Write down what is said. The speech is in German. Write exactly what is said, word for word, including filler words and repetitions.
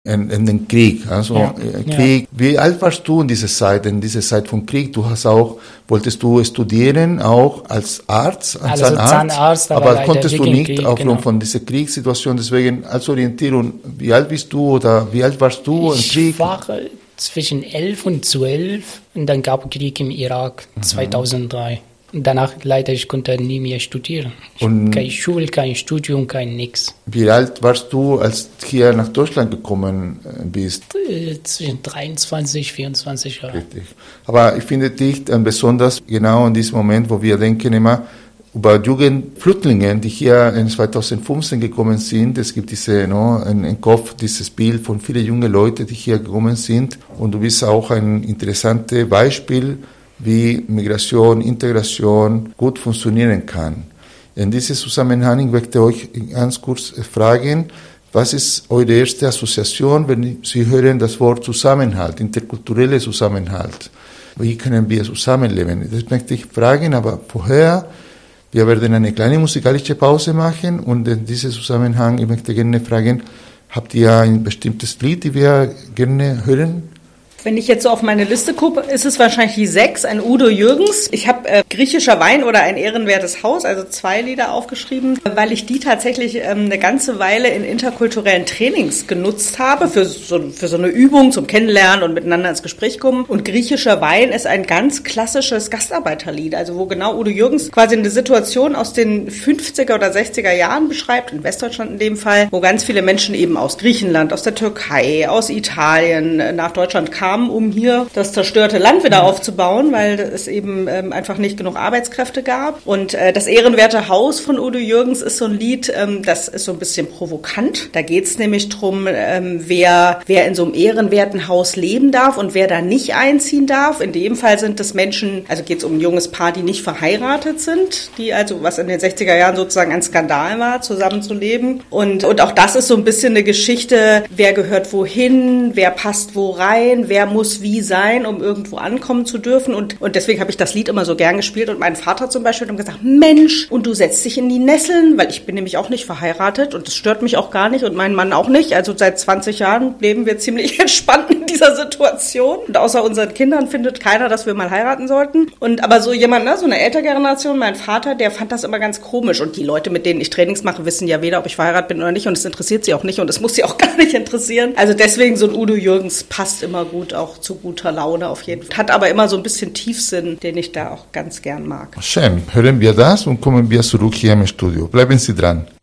in, in den Krieg, also ja, Krieg. Ja. Wie alt warst du in dieser Zeit, in dieser Zeit vom Krieg? Du hast auch, wolltest du studieren, auch als Arzt, als also Zahnarzt, Zahnarzt, aber, aber konntest du nicht Krieg, aufgrund genau. von dieser Kriegssituation, deswegen als Orientierung, wie alt bist du oder wie alt warst du im Krieg? Ich war zwischen elf und zwölf und dann gab es Krieg im Irak mhm. zweitausenddrei. Und danach leider, ich konnte nie mehr studieren. Und keine Schule, kein Studium, kein nix. Wie alt warst du, als du hier nach Deutschland gekommen bist? Äh, zwischen dreiundzwanzig, vierundzwanzig Jahre. Richtig. Aber ich finde dich dann besonders genau in diesem Moment, wo wir denken immer über Jugendflüchtlinge, die hier in zweitausendfünfzehn gekommen sind. Es gibt diese, no, in, im Kopf dieses Bild von vielen jungen Leuten, die hier gekommen sind. Und du bist auch ein interessantes Beispiel, wie Migration, Integration gut funktionieren kann. In diesem Zusammenhang möchte ich euch ganz kurz fragen, was ist eure erste Assoziation, wenn Sie hören das Wort Zusammenhalt, interkultureller Zusammenhalt? Wie können wir zusammenleben? Das möchte ich fragen, aber vorher, wir werden eine kleine musikalische Pause machen und in diesem Zusammenhang, ich möchte gerne fragen, habt ihr ein bestimmtes Lied, das wir gerne hören? Wenn ich jetzt so auf meine Liste gucke, ist es wahrscheinlich die sechs, ein Udo Jürgens. Ich habe äh, Griechischer Wein oder Ein ehrenwertes Haus, also zwei Lieder aufgeschrieben, weil ich die tatsächlich ähm, eine ganze Weile in interkulturellen Trainings genutzt habe, für so, für so eine Übung zum Kennenlernen und miteinander ins Gespräch kommen. Und Griechischer Wein ist ein ganz klassisches Gastarbeiterlied, also wo genau Udo Jürgens quasi eine Situation aus den fünfziger oder sechziger Jahren beschreibt, in Westdeutschland in dem Fall, wo ganz viele Menschen eben aus Griechenland, aus der Türkei, aus Italien nach Deutschland kamen, um hier das zerstörte Land wieder aufzubauen, weil es eben ähm, einfach nicht genug Arbeitskräfte gab. Und äh, das ehrenwerte Haus von Udo Jürgens ist so ein Lied, ähm, das ist so ein bisschen provokant. Da geht es nämlich drum, ähm, wer, wer in so einem ehrenwerten Haus leben darf und wer da nicht einziehen darf. In dem Fall sind das Menschen, also geht es um ein junges Paar, die nicht verheiratet sind, die also, was in den sechziger Jahren sozusagen ein Skandal war, zusammenzuleben. Und, und auch das ist so ein bisschen eine Geschichte, wer gehört wohin, wer passt wo rein, wer muss wie sein, um irgendwo ankommen zu dürfen. Und, und deswegen habe ich das Lied immer so gern gespielt. Und mein Vater zum Beispiel hat gesagt, Mensch, und du setzt dich in die Nesseln, weil ich bin nämlich auch nicht verheiratet und das stört mich auch gar nicht und mein Mann auch nicht. Also seit zwanzig Jahren leben wir ziemlich entspannt in dieser Situation. Und außer unseren Kindern findet keiner, dass wir mal heiraten sollten. Und aber so jemand, ne, so eine ältere Generation, mein Vater, der fand das immer ganz komisch. Und die Leute, mit denen ich Trainings mache, wissen ja weder, ob ich verheiratet bin oder nicht. Und es interessiert sie auch nicht und es muss sie auch gar nicht interessieren. Also deswegen so ein Udo Jürgens passt immer gut auch zu guter Laune auf jeden Fall. Hat aber immer so ein bisschen Tiefsinn, den ich da auch ganz gern mag. Schön. Hören wir das und kommen wir zurück hier im Studio. Bleiben Sie dran.